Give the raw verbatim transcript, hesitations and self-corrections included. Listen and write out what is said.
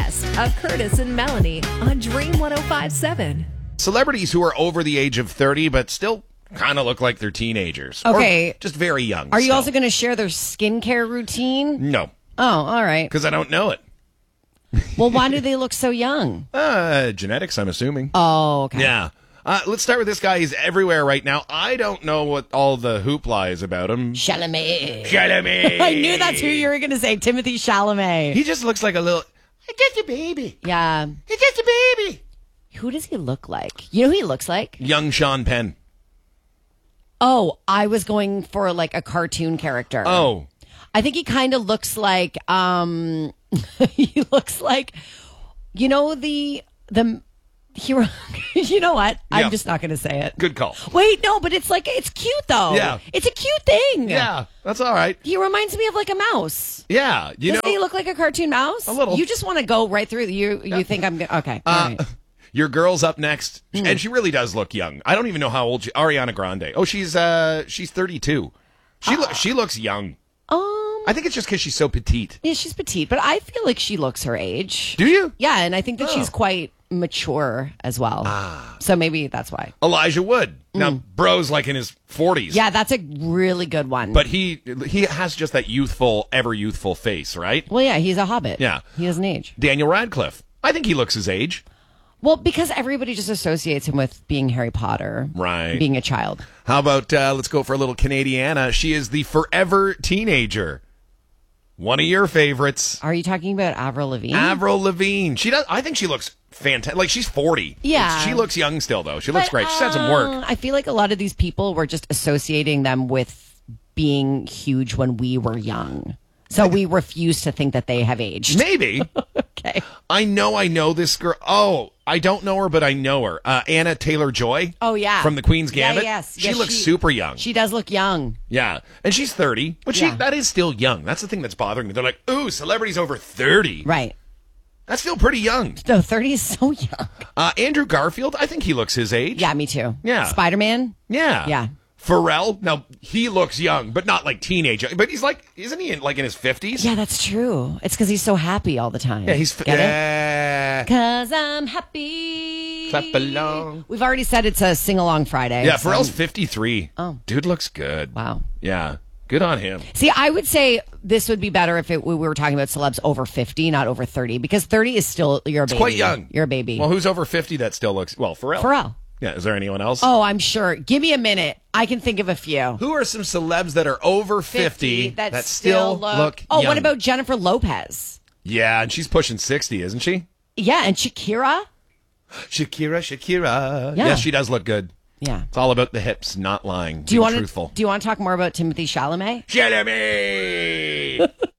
best of Curtis and Melanie on Dream one oh five point seven. Celebrities who are over the age of thirty but still kind of look like they're teenagers. Okay. Or just very young. Are you still. also going to share their skincare routine? No. Oh, all right. Because I don't know it. Well, why do they look so young? Uh, genetics, I'm assuming. Oh, okay. Yeah. Uh, let's start with this guy. He's everywhere right now. I don't know what all the hoopla is about him. Chalamet. Chalamet. I knew that's who you were going to say, Timothy Chalamet. He just looks like a little... It's just a baby. Yeah. It's just a baby. Who does he look like? You know who he looks like? Young Sean Penn. Oh, I was going for like a cartoon character. Oh. I think he kind of looks like, um, he looks like, you know, the, the hero, you know what? Yeah. I'm just not going to say it. Good call. Wait, no, but it's like, it's cute though. Yeah. It's a cute thing. Yeah, that's all right. He reminds me of like a mouse. Yeah. You Doesn't know, he look like a cartoon mouse? A little. You just want to go right through. You you think I'm going to, okay. Uh, All right. Your girl's up next, Hmm. and she really does look young. I don't even know how old she. Ariana Grande. Oh, she's uh, she's thirty-two. She lo- she looks young. Um, I think it's just because she's so petite. yeah, she's petite, but I feel like she looks her age. Do you? Yeah, and I think that Oh. she's quite mature as well. Ah. So maybe that's why. Elijah Wood. Now, bro's like in his forties. Hmm. Yeah, that's a really good one. But he he has just that youthful, ever youthful face, right? well, yeah, he's a hobbit. Yeah. He doesn't age. Daniel Radcliffe. I think he looks his age. Well, because everybody just associates him with being Harry Potter. Right. Being a child. How about, uh, let's go for a little Canadiana. She is the forever teenager. One of your favorites. Are you talking about Avril Lavigne? Avril Lavigne. She does. I think she looks fantastic. Like, she's forty. Yeah. She looks young still, though. She looks But, great. She's had some work. uh, I feel like a lot of these people were just associating them with being huge when we were young. So we refuse to think that they have aged. Maybe. Okay. I know I know this girl. Oh, I don't know her, but I know her. Uh, Anna Taylor-Joy. Oh, yeah. From the Queen's Yeah, Gambit. yes. She Yes, looks she- super young. She does look young. Yeah. And she's thirty. But Yeah. she that is still young. That's the thing that's bothering me. They're like, ooh, celebrities over thirty. Right. That's still pretty young. No, thirty is so young. Uh, Andrew Garfield, I think he looks his age. Yeah, me too. Yeah. Spider-Man? Yeah. Yeah. Pharrell, now he looks young, but not like teenage. But he's like, isn't he in, like in his fifties? Yeah, that's true. It's because he's so happy all the time. Yeah, he's. F- Get it? yeah. Because I'm happy. Clap along. We've already said it's a sing-along Friday. Yeah, so- Pharrell's fifty-three. Oh. Dude looks good. Wow. Yeah. Good on him. See, I would say this would be better if it, we were talking about celebs over fifty, not over thirty, because thirty is still, you're a baby. It's quite young. You're a baby. Well, who's over fifty that still looks. Well, Pharrell. Pharrell. Yeah, is there anyone else? Oh, I'm sure. Give me a minute. I can think of a few. Who are some celebs that are over fifty, that, that, still, still look. look Oh, young? what about Jennifer Lopez? Yeah, and she's pushing sixty, isn't she? Yeah, and Shakira? Shakira, Shakira. Yeah. Yeah, she does look good. Yeah. It's all about the hips, not lying. Do you being want truthful. to? Do you want to talk more about Timothy Chalamet? Chalamet!